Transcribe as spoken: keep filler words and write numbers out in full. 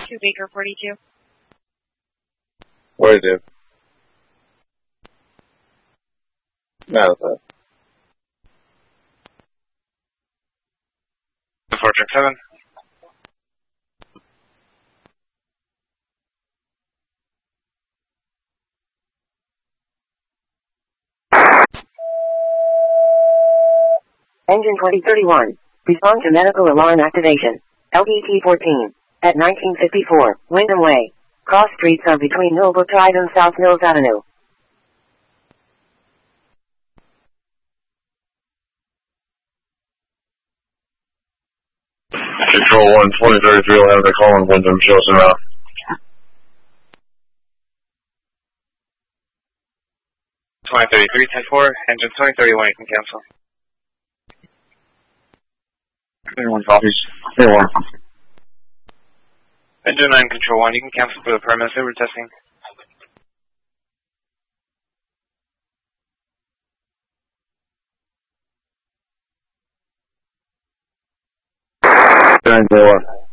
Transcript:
two Baker forty-two. forty-two. No, that's it. four check seven. Engine twenty thirty-one. Respond to medical alarm activation. L E T fourteen. At nineteen fifty-four, Wyndham Way. Cross streets are between Millbrook Drive and South Mills Avenue. Control one, twenty thirty-three will have the call on Wyndham, show us around. twenty thirty-three, ten four, engine twenty thirty-one, you can cancel. Anyone copies? Anyone. Engine nine, control one, you can cancel for the premise over testing. nine four one.